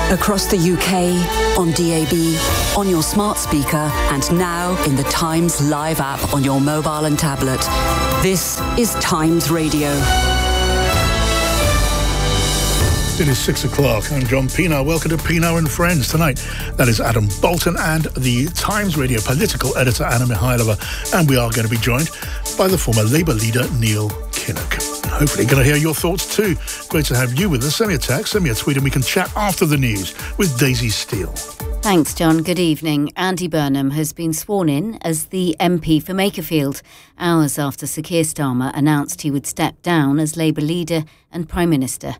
Across the UK, on DAB, on your smart speaker, and now in the Times Live app on your mobile and tablet. This is Times Radio. It is 6 o'clock. I'm John Pienaar. Welcome to Pienaar and Friends. Tonight, that is Adam Bolton and the Times Radio political editor Anna Mikhailova. And we are going to be joined by the former Labour leader Neil Kinnock. Hopefully going to hear your thoughts too. Great to have you with us. Send me a text, send me a tweet, and we can chat after the news with Daisy Steele. Thanks, John. Good evening. Andy Burnham has been sworn in as the MP for Makerfield, hours after Sir Keir Starmer announced he would step down as Labour leader and Prime Minister.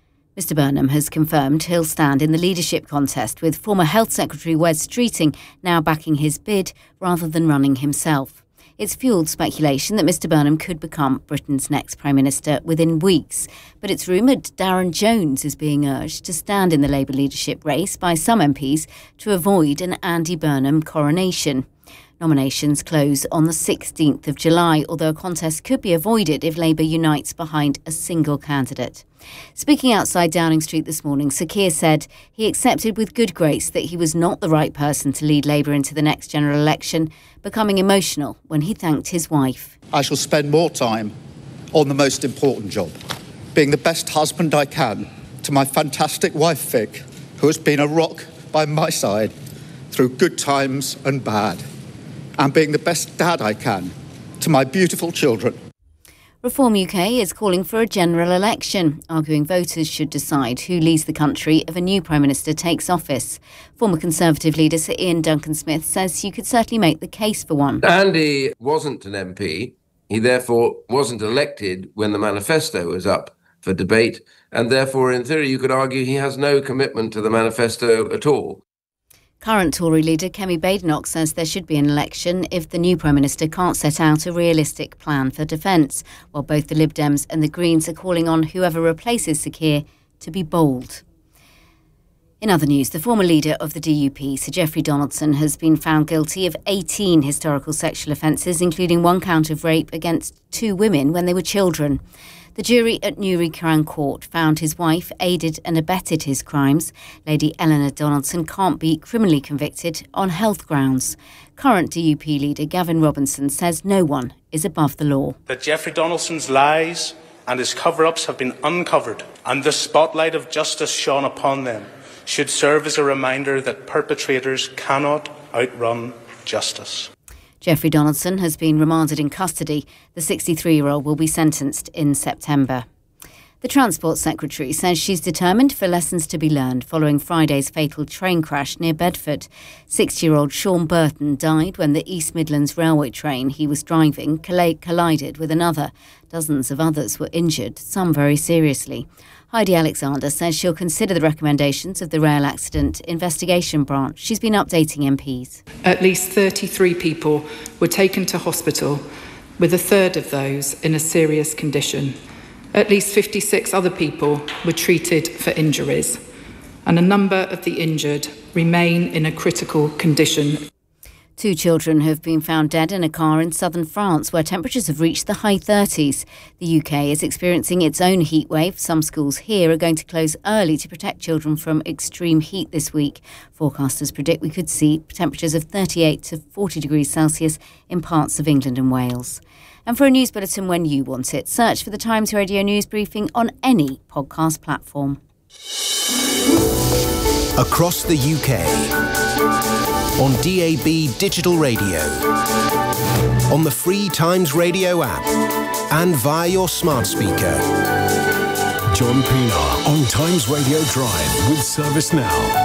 Mr Burnham has confirmed he'll stand in the leadership contest, with former Health Secretary Wes Streeting now backing his bid rather than running himself. It's fuelled speculation that Mr Burnham could become Britain's next Prime Minister within weeks, but it's rumoured Darren Jones is being urged to stand in the Labour leadership race by some MPs to avoid an Andy Burnham coronation. Nominations close on the 16th of July, although a contest could be avoided if Labour unites behind a single candidate. Speaking outside Downing Street this morning, Sir Keir said he accepted with good grace that he was not the right person to lead Labour into the next general election, becoming emotional when he thanked his wife. I shall spend more time on the most important job, being the best husband I can to my fantastic wife, Vic, who has been a rock by my side through good times and bad, and being the best dad I can to my beautiful children. Reform UK is calling for a general election, arguing voters should decide who leads the country if a new Prime Minister takes office. Former Conservative leader Sir Ian Duncan-Smith says you could certainly make the case for one. Andy wasn't an MP. He therefore wasn't elected when the manifesto was up for debate, and therefore in theory you could argue he has no commitment to the manifesto at all. Current Tory leader Kemi Badenoch says there should be an election if the new Prime Minister can't set out a realistic plan for defence, while both the Lib Dems and the Greens are calling on whoever replaces Sir Keir to be bold. In other news, the former leader of the DUP, Sir Geoffrey Donaldson, has been found guilty of 18 historical sexual offences, including one count of rape against 2 women when they were children. The jury at Newry Crown Court found his wife aided and abetted his crimes. Lady Eleanor Donaldson can't be criminally convicted on health grounds. Current DUP leader Gavin Robinson says no one is above the law. That Geoffrey Donaldson's lies and his cover-ups have been uncovered, and the spotlight of justice shone upon them, should serve as a reminder that perpetrators cannot outrun justice. Geoffrey Donaldson has been remanded in custody. The 63-year-old will be sentenced in September. The Transport Secretary says she's determined for lessons to be learned following Friday's fatal train crash near Bedford. 60-year-old Sean Burton died when the East Midlands Railway train he was driving collided with another. Dozens of others were injured, some very seriously. Heidi Alexander says she'll consider the recommendations of the Rail Accident Investigation Branch. She's been updating MPs. At least 33 people were taken to hospital, with a third of those in a serious condition. At least 56 other people were treated for injuries, and a number of the injured remain in a critical condition. 2 children have been found dead in a car in southern France, where temperatures have reached the high 30s. The UK is experiencing its own heat wave. Some schools here are going to close early to protect children from extreme heat this week. Forecasters predict we could see temperatures of 38 to 40 degrees Celsius in parts of England and Wales. And for a news bulletin when you want it, search for the Times Radio News Briefing on any podcast platform. Across the UK. On DAB Digital Radio, on the free Times Radio app, and via your smart speaker. John Pienaar on Times Radio Drive with Service Now.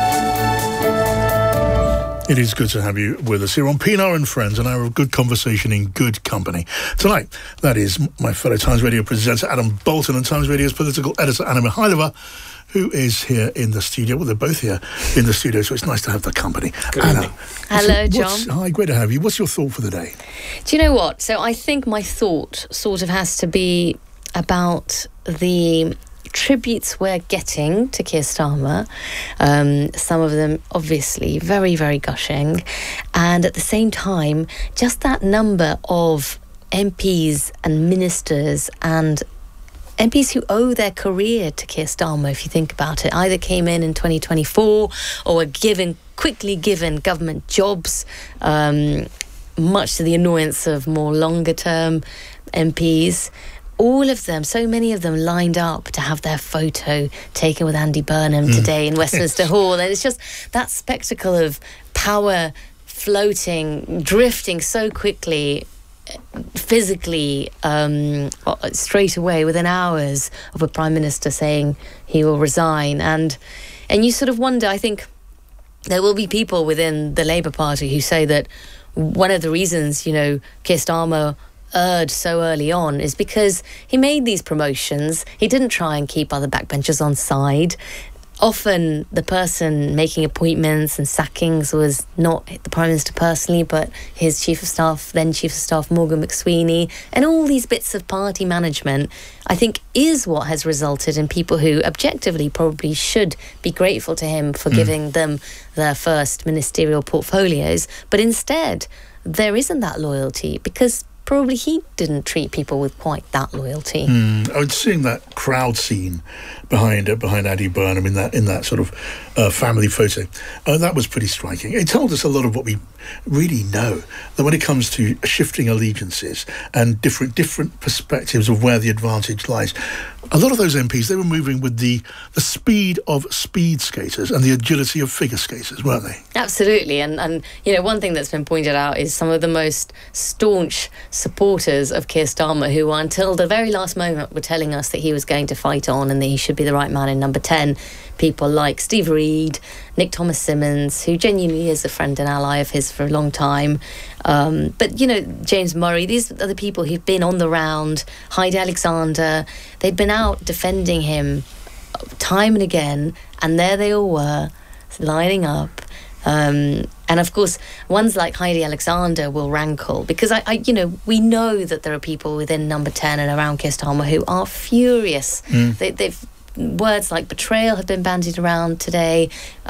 It is good to have you with us here on Pienaar and Friends, an hour of good conversation in good company. Tonight, that is my fellow Times Radio presenter Adam Bolton and Times Radio's political editor Anna Mikhailova, who is here in the studio. Well, they're both here in the studio, so it's nice to have the company. Good Anna. evening. Hello, John. Hi, great to have you. What's your thought for the day? Do you know what? So I think my thought sort of has to be about the tributes we're getting to Keir Starmer. Some of them obviously very, very gushing. And at the same time, just that number of MPs and ministers and MPs who owe their career to Keir Starmer, if you think about it, either came in 2024 or were quickly given government jobs, much to the annoyance of more longer-term MPs. All of them, so many of them lined up to have their photo taken with Andy Burnham today in Westminster Hall. And it's just that spectacle of power floating, drifting so quickly, physically, straight away within hours of a Prime Minister saying he will resign. And you sort of wonder, I think there will be people within the Labour Party who say that one of the reasons, Keir Starmer erred so early on is because he made these promotions. He didn't try and keep other backbenchers on side. Often the person making appointments and sackings was not the Prime Minister personally, but his Chief of Staff, then Chief of Staff Morgan McSweeney. And all these bits of party management, I think, is what has resulted in people who objectively probably should be grateful to him for giving them their first ministerial portfolios. But instead, there isn't that loyalty because probably he didn't treat people with quite that loyalty. I was seeing that crowd scene behind Andy Burnham in that sort of family photo. That was pretty striking. It told us a lot of what we really know, that when it comes to shifting allegiances and different perspectives of where the advantage lies, a lot of those MPs, they were moving with the speed of speed skaters and the agility of figure skaters, weren't they? Absolutely. And one thing that's been pointed out is some of the most staunch supporters of Keir Starmer who, until the very last moment, were telling us that he was going to fight on and that he should be the right man in number 10. People like Steve Reid, Nick Thomas-Symonds, who genuinely is a friend and ally of his for a long time. But, James Murray, these are the people who've been on the round. Heidi Alexander, they'd been out defending him time and again, and there they all were, lining up. And of course, ones like Heidi Alexander will rankle because we know that there are people within number 10 and around Keir Starmer who are furious. They've words like betrayal have been bandied around today.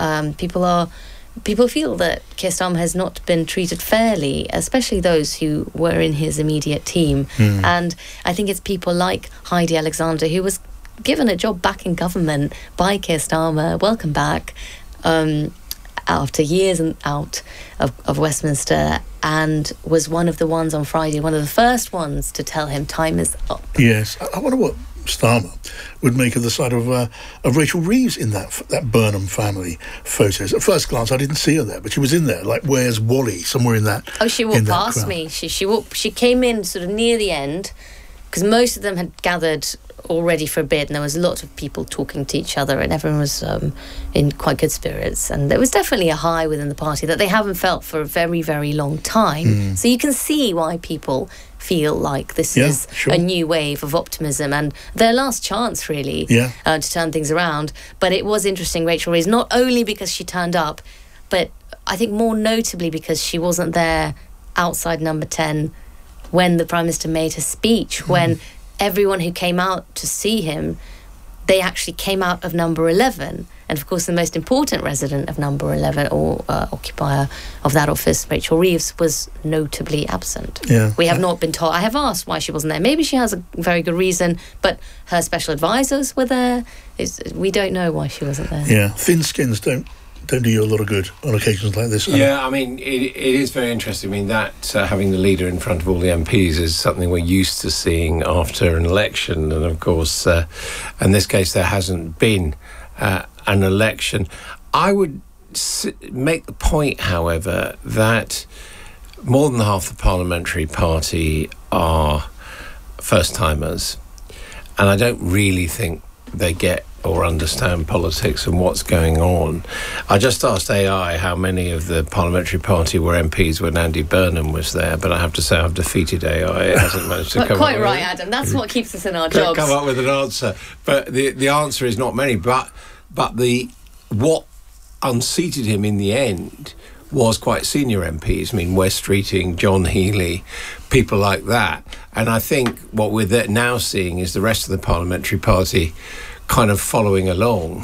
People feel that Keir Starmer has not been treated fairly, especially those who were in his immediate team. And I think it's people like Heidi Alexander, who was given a job back in government by Keir Starmer, welcome back, after years and out of Westminster, and was one of the ones on Friday, one of the first ones to tell him time is up. Yes, I wonder what Starmer would make of the sight of Rachel Reeves in that Burnham family photos. At first glance, I didn't see her there, but she was in there, like Where's Wally, somewhere in that. Oh, she walked past me. She came in sort of near the end, because most of them had gathered already for a bit, and there was lots of people talking to each other, and everyone was in quite good spirits, and there was definitely a high within the party that they haven't felt for a very, very long time. So you can see why people feel like this is a new wave of optimism and their last chance, really, to turn things around. But it was interesting, Rachel Reeves, not only because she turned up, but I think more notably because she wasn't there outside number 10 when the Prime Minister made his speech, when everyone who came out to see him, they actually came out of number 11. And of course, the most important resident of number 11, or occupier of that office, Rachel Reeves, was notably absent. We have not been told. I have asked why she wasn't there. Maybe she has a very good reason, but her special advisors were there. We don't know why she wasn't there. Yeah, thin skins don't do you a lot of good on occasions like this. Yeah, I mean, it is very interesting. I mean, that having the leader in front of all the MPs is something we're used to seeing after an election. And of course, in this case, there hasn't been an election. I would make the point, however, that more than half the parliamentary party are first-timers. And I don't really think they get or understand politics and what's going on. I just asked AI how many of the parliamentary party were MPs when Andy Burnham was there, but I have to say I've defeated AI. It hasn't managed to come quite up right, Adam. That's what keeps us in our jobs. Come up with an answer, but the answer is not many. But what unseated him in the end was quite senior MPs. I mean, Wes Streeting, John Healey, people like that. And I think what we're now seeing is the rest of the parliamentary party kind of following along.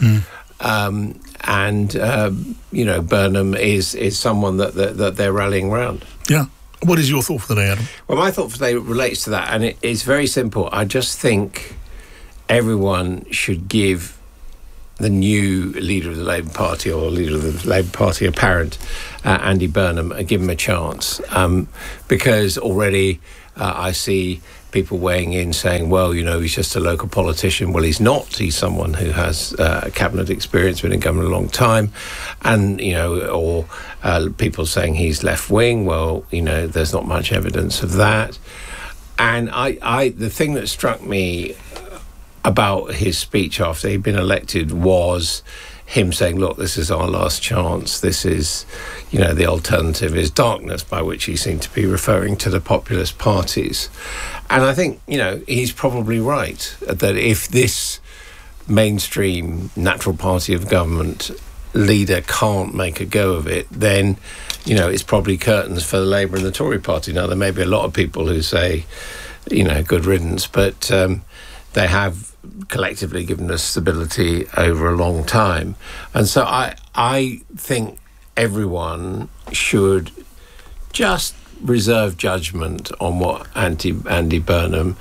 Burnham is someone that they're rallying around. Yeah. What is your thought for the day, Adam? Well, my thought for the day relates to that, and it's very simple. I just think everyone should give the new leader of the Labour Party, or leader of the Labour Party apparent, Andy Burnham, give him a chance. Because already I see people weighing in saying, well, he's just a local politician. Well, he's not. He's someone who has cabinet experience, been in government a long time. And, or people saying he's left-wing. Well, there's not much evidence of that. And the thing that struck me about his speech after he'd been elected was him saying, look, this is our last chance. This is, the alternative is darkness, by which he seemed to be referring to the populist parties. And I think, he's probably right, that if this mainstream natural party of government leader can't make a go of it, then, it's probably curtains for the Labour and the Tory party. Now, there may be a lot of people who say, good riddance, but they have collectively given us stability over a long time. And so I think everyone should just reserve judgment on what Andy Burnham,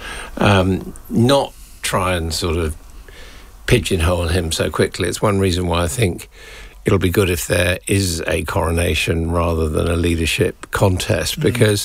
not try and sort of pigeonhole him so quickly. It's one reason why I think it'll be good if there is a coronation rather than a leadership contest, because,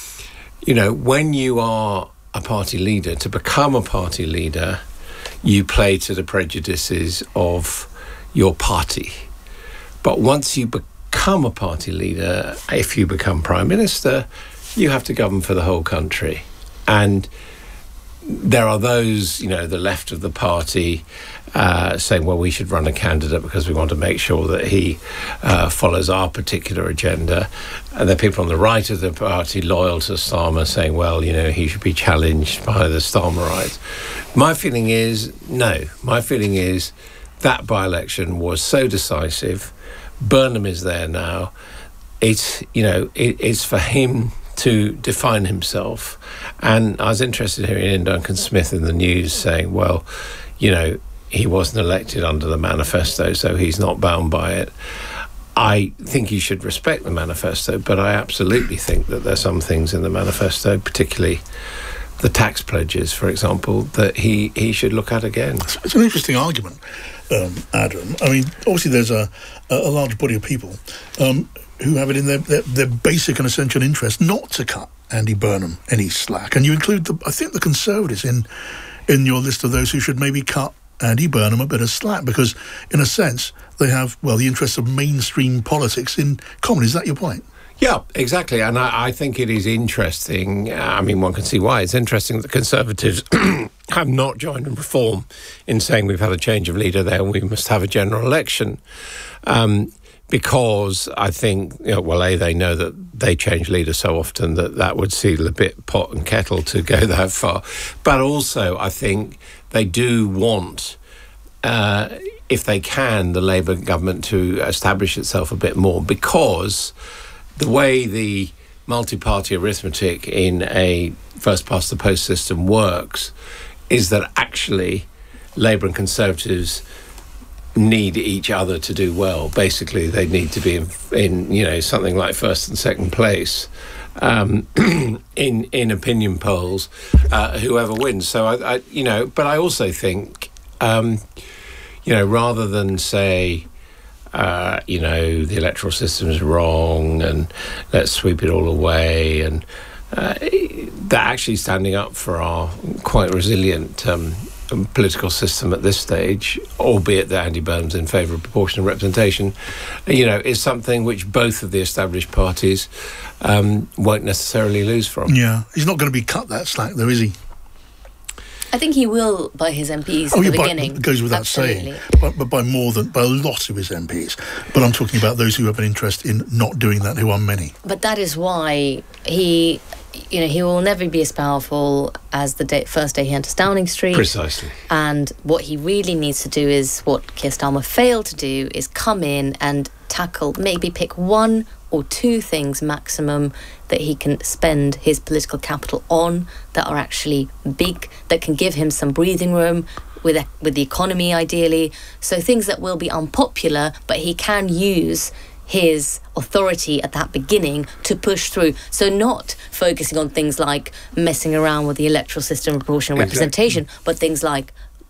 when you are a party leader, to become a party leader, you play to the prejudices of your party. But once you become a party leader, if you become Prime Minister, you have to govern for the whole country. And there are those, the left of the party saying, well, we should run a candidate because we want to make sure that he follows our particular agenda. And there are people on the right of the party loyal to Starmer saying, well, he should be challenged by the Starmerites. My feeling is, no. My feeling is that by-election was so decisive. Burnham is there now. It's for him to define himself. And I was interested hearing Ian Duncan Smith in the news saying, well, he wasn't elected under the manifesto, so he's not bound by it. I think he should respect the manifesto, but I absolutely think that there's some things in the manifesto, particularly the tax pledges, for example, that he should look at again. It's an interesting argument, Adam. I mean, obviously there's a large body of people who have it in their basic and essential interest not to cut Andy Burnham any slack. And you include, I think, the Conservatives in your list of those who should maybe cut Andy Burnham a bit of slack, because, in a sense, they have, the interests of mainstream politics in common. Is that your point? Yeah, exactly. And I think it is interesting. One can see why. It's interesting that the Conservatives have not joined in Reform in saying we've had a change of leader there and we must have a general election. Because I think, they know that they change leaders so often that would seal a bit pot and kettle to go that far. But also, I think they do want, if they can, the Labour government to establish itself a bit more, because the way the multi-party arithmetic in a first-past-the-post system works is that actually Labour and Conservatives need each other to do well. Basically, they need to be in something like first and second place in opinion polls, whoever wins. So but I also think, rather than say, the electoral system is wrong and let's sweep it all away, and they're actually standing up for our quite resilient political system at this stage, albeit that Andy Burnham's in favour of proportional representation, is something which both of the established parties won't necessarily lose from. Yeah, he's not going to be cut that slack, though, is he? I think he will by his MPs at the beginning. It goes without Absolutely. saying, but by a lot of his MPs. But I'm talking about those who have an interest in not doing that, who are many. But that is why he will never be as powerful as the first day he enters Downing Street. Precisely. And what he really needs to do is what Keir Starmer failed to do, is come in and tackle, maybe pick one or two things maximum that he can spend his political capital on that are actually big, that can give him some breathing room with the economy, ideally. So things that will be unpopular, but he can use his authority at that beginning to push through. So not focusing on things like messing around with the electoral system, proportional representation, but things like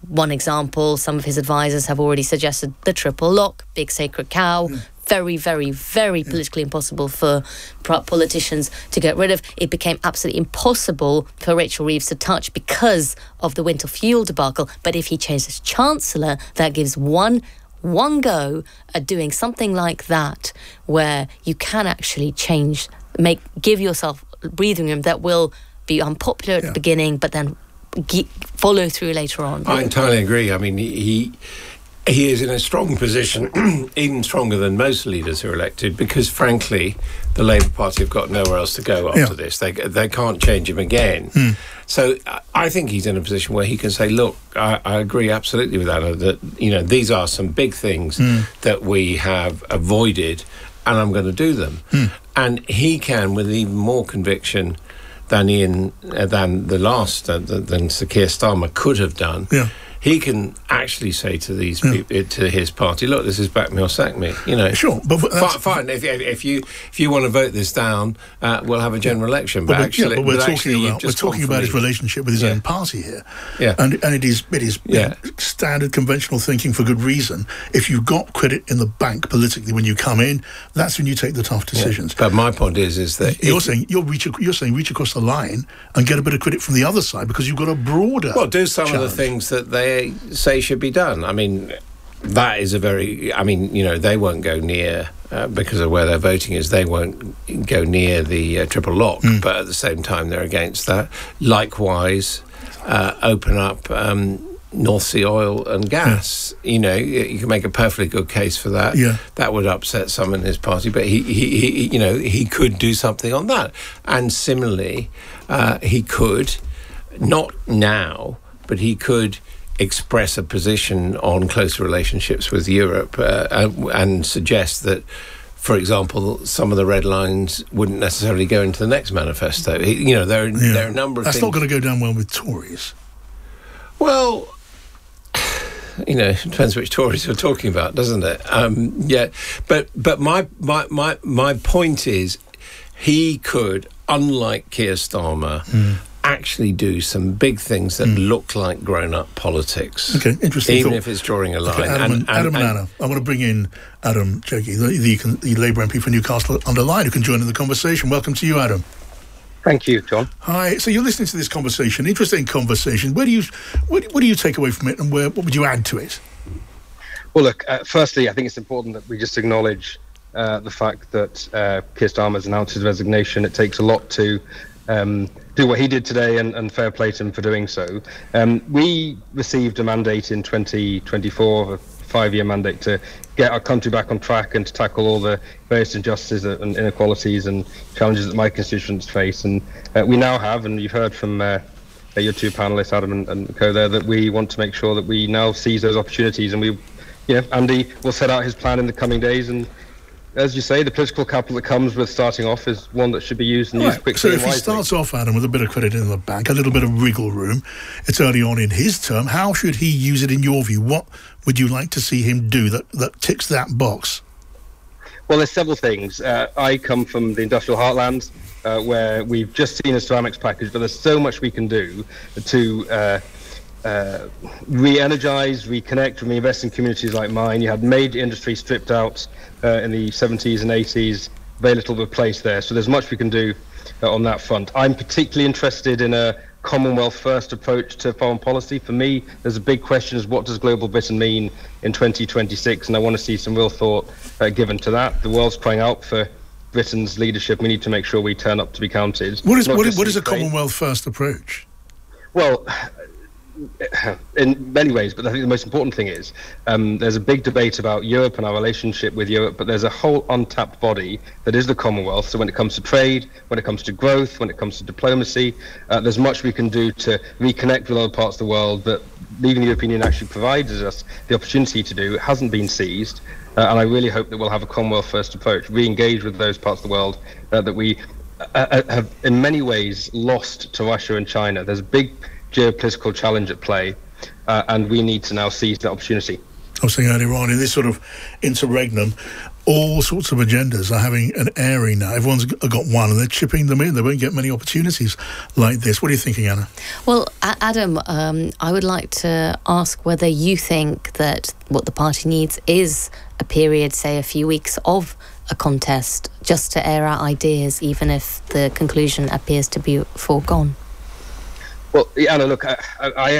one example, some of his advisors have already suggested the triple lock, big sacred cow. Very, very, very politically impossible for politicians to get rid of. It became absolutely impossible for Rachel Reeves to touch because of the winter fuel debacle. But if he changes Chancellor, that gives one go at doing something like that, where you can actually give yourself breathing room that will be unpopular at the beginning, but then follow through later on. I entirely agree. I mean, he is in a strong position, even stronger than most leaders who are elected, because, frankly, the Labour Party have got nowhere else to go after this. They can't change him again. So I think he's in a position where he can say, look, I agree absolutely with Anna that, these are some big things that we have avoided, and I'm going to do them. And he can, with even more conviction than Sir Keir Starmer could have done. He can actually say to these people, to his party, look, this is back me or sack me. Sure, but fine. If you want to vote this down, we'll have a general election. But we're talking about his relationship with his own party here. And it is standard conventional thinking for good reason. If you've got credit in the bank politically when you come in, that's when you take the tough decisions. But my point is that you're saying reach across the line and get a bit of credit from the other side because you've got a broader. Well, do some challenge. of the things that they say should be done. I mean, that is they won't go near, because of where their voting is, they won't go near the triple lock, but at the same time they're against that. Likewise, open up North Sea oil and gas. You can make a perfectly good case for that. That would upset some in his party, but he could do something on that. And similarly, he could, not now, but he could express a position on closer relationships with Europe and suggest that, for example, some of the red lines wouldn't necessarily go into the next manifesto. There are a number of That's things. not going to go down well with Tories. Well, it depends which Tories we're talking about, doesn't it? But my point is, he could, unlike Keir Starmer, actually do some big things that look like grown-up politics. Okay, interesting. Even if it's drawing a line. Okay, Adam and Anna. I want to bring in Adam Jaggi, the Labour MP for Newcastle under Lyne, who can join in the conversation. Welcome to you, Adam. Thank you, John. Hi. So you're listening to this conversation, interesting conversation. What do you take away from it, and what would you add to it? Well, look, firstly, I think it's important that we just acknowledge the fact that Keir Starmer has announced his resignation. It takes a lot to do what he did today, and fair play to him for doing so. We received a mandate in 2024, a 5-year mandate, to get our country back on track and to tackle all the various injustices and inequalities and challenges that my constituents face. And we now have, and you've heard from your two panellists, Adam and co there, that we want to make sure that we now seize those opportunities. And Andy will set out his plan in the coming days, and as you say, the political capital that comes with starting off is one that should be used and used quickly. So if and wisely. he starts off, Adam, with a bit of credit in the bank, a little bit of wriggle room, it's early on in his term, how should he use it in your view? What would you like to see him do that ticks that box? Well, there's several things. I come from the industrial heartland, where we've just seen a ceramics package, but there's so much we can do to re-energise, reconnect, and reinvest in communities like mine. You had major industry stripped out in the 70s and 80s, very little replaced there. So there's much we can do on that front. I'm particularly interested in a Commonwealth first approach to foreign policy. For me, there's a big question: is what does global Britain mean in 2026? And I want to see some real thought given to that. The world's crying out for Britain's leadership. We need to make sure we turn up to be counted. What is a Commonwealth first approach? Well, in many ways, but I think the most important thing is there's a big debate about Europe and our relationship with Europe, but there's a whole untapped body that is the Commonwealth. So when it comes to trade, when it comes to growth, when it comes to diplomacy, there's much we can do to reconnect with other parts of the world that leaving the European Union actually provides us the opportunity to do. It hasn't been seized, and I really hope that we'll have a Commonwealth first approach, re-engage with those parts of the world that we have in many ways lost to Russia and China. There's a big geopolitical challenge at play, and we need to now seize that opportunity. was saying earlier on, in this sort of interregnum, all sorts of agendas are having an airing now. Everyone's got one and they're chipping them in. They won't get many opportunities like this. What are you thinking, Anna? Well, Adam, I would like to ask whether you think that what the party needs is a period, say a few weeks of a contest, just to air out ideas, even if the conclusion appears to be foregone. Well, Anna, look, I